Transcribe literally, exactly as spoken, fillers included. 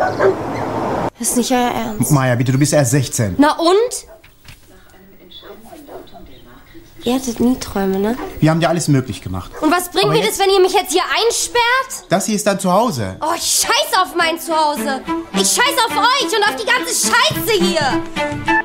Das ist nicht euer Ernst. Maja, bitte, du bist erst sechzehn. Na und? Ihr hattet nie Träume, ne? Wir haben dir alles möglich gemacht. Und was bringt Aber mir jetzt- das, wenn ihr mich jetzt hier einsperrt? Das hier ist dein Zuhause. Oh, ich scheiß auf mein Zuhause. Ich scheiß auf euch und auf die ganze Scheiße hier.